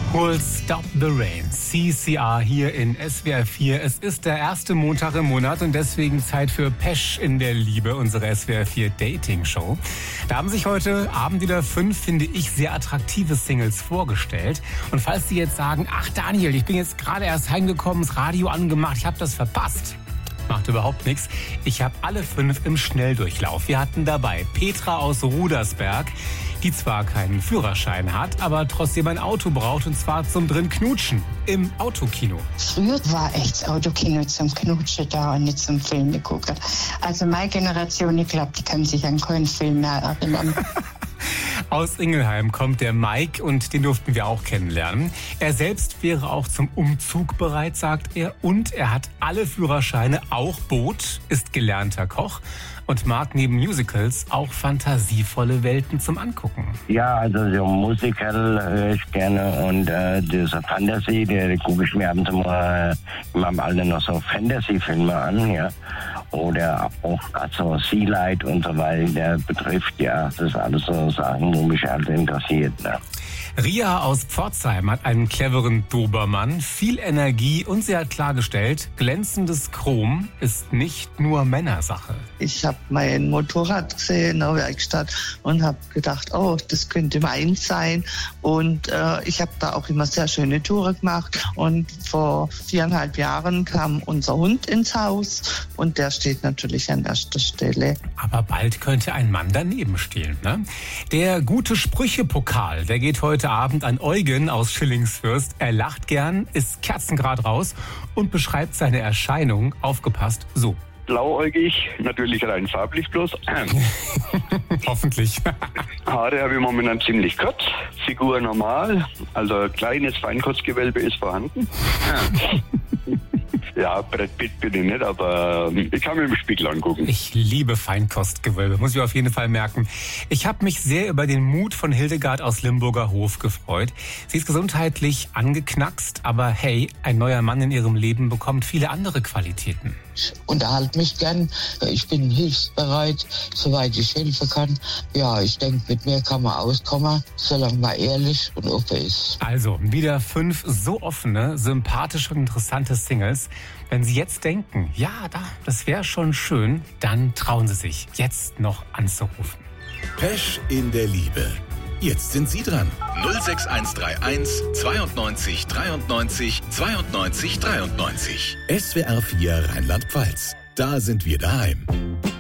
We'll Stop the Rain. CCR hier in SWR 4. Es ist der erste Montag im Monat und deswegen Zeit für Pesch in der Liebe, unsere SWR 4 Dating Show. Da haben sich heute Abend wieder 5, finde ich, sehr attraktive Singles vorgestellt. Und falls Sie jetzt sagen, ach Daniel, ich bin jetzt gerade erst heimgekommen, das Radio angemacht, ich habe das verpasst. Macht überhaupt nichts. Ich habe alle 5 im Schnelldurchlauf. Wir hatten dabei Petra aus Rudersberg, die zwar keinen Führerschein hat, aber trotzdem ein Auto braucht, und zwar zum drin Knutschen im Autokino. Früher war echt das Autokino zum Knutschen da und nicht zum Filme gucken. Also meine Generation, ich glaube, die kann sich an keinen Film mehr erinnern. Aus Ingelheim kommt der Mike und den durften wir auch kennenlernen. Er selbst wäre auch zum Umzug bereit, sagt er. Und er hat alle Führerscheine, auch Boot, ist gelernter Koch und mag neben Musicals auch fantasievolle Welten zum Angucken. Ja, also so Musical höre ich gerne und diese Fantasy, da gucke ich mir abends immer alle noch so Fantasy-Filme an, ja. Oder auch also Sea Light und so weiter betrifft, ja. Das ist alles so Sachen, wo mich halt interessiert, ne. Ria aus Pforzheim hat einen cleveren Dobermann, viel Energie und sie hat klargestellt, glänzendes Chrom ist nicht nur Männersache. Ich habe mein Motorrad gesehen in der Werkstatt und habe gedacht, oh, das könnte meins sein. Und ich habe da auch immer sehr schöne Touren gemacht. Und vor 4,5 Jahren kam unser Hund ins Haus und der steht natürlich an erster Stelle. Aber bald könnte ein Mann daneben stehen, ne? Der gute Sprüche-Pokal, der geht heute Abend an Eugen aus Schillingsfürst. Er lacht gern, ist kerzengerad raus und beschreibt seine Erscheinung, aufgepasst, so. Blauäugig, natürlich rein farblich bloß. Hoffentlich. Haare habe ich momentan ziemlich kurz, Figur normal, also ein kleines Feinkostgewölbe ist vorhanden. Ja, Brett Pitt bin ich nicht, aber ich kann mir im Spiegel angucken. Ich liebe Feinkostgewölbe, muss ich auf jeden Fall merken. Ich habe mich sehr über den Mut von Hildegard aus Limburger Hof gefreut. Sie ist gesundheitlich angeknackst, aber hey, ein neuer Mann in ihrem Leben bekommt viele andere Qualitäten. Ich unterhalte mich gern, ich bin hilfsbereit, soweit ich helfen kann. Ja, ich denke, mit mir kann man auskommen, solange man ehrlich und offen ist. Also, wieder 5 so offene, sympathische und interessante Singles. Wenn Sie jetzt denken, ja, das wäre schon schön, dann trauen Sie sich, jetzt noch anzurufen. Pesch in der Liebe. Jetzt sind Sie dran. 06131 92 93 92 93. SWR 4 Rheinland-Pfalz. Da sind wir daheim.